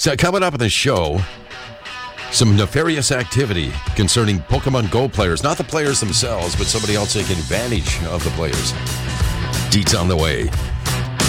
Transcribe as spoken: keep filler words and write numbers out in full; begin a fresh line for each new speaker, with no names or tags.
So coming up on the show, some nefarious activity concerning Pokemon Go players. Not the players themselves, but somebody else taking advantage of the players. Deets on the way.